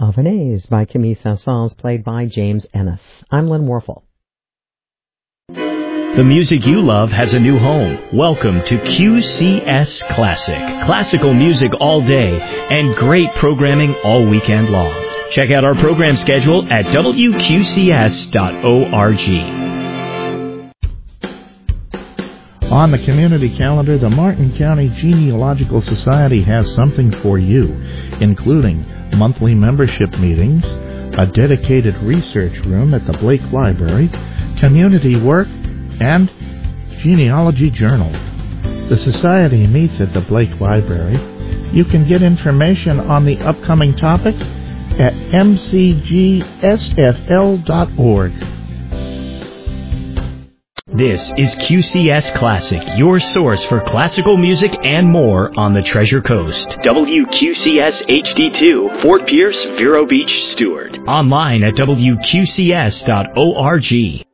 Avenez by Camille Saint-Saëns, played by James Ennis. I'm Lynn Warfel. The music you love has a new home. Welcome to QCS Classic. Classical music all day and great programming all weekend long. Check out our program schedule at wqcs.org. On the community calendar, the Martin County Genealogical Society has something for you, including monthly membership meetings, a dedicated research room at the Blake Library, community work, and genealogy journal. The Society meets at the Blake Library. You can get information on the upcoming topics at mcgsfl.org. This is QCS Classic, your source for classical music and more on the Treasure Coast. WQCS HD2, Fort Pierce, Vero Beach, Stewart. Online at wqcs.org.